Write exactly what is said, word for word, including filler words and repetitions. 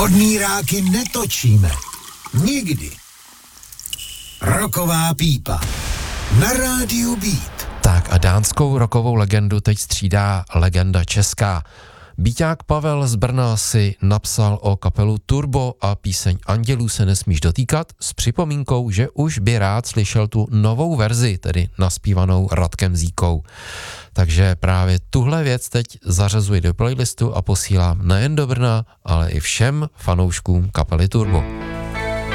Podmíráky netočíme. Nikdy. Rocková pípa. Na rádiu Beat. Tak a dánskou rockovou legendu teď střídá legenda česká. Bíťák Pavel z Brna si napsal o kapelu Turbo a píseň Andělů se nesmíš dotýkat s připomínkou, že už by rád slyšel tu novou verzi, tedy naspívanou Radkem Zíkou. Takže právě tuhle věc teď zařazuji do playlistu a posílám nejen do Brna, ale i všem fanouškům kapely Turbo.